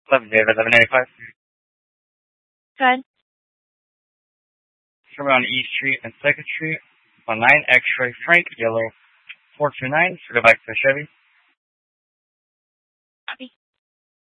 David, 1185. Good. From on East Street and 2nd Street, on 9 X-ray, Frank, yellow, 429, so go back to the Chevy.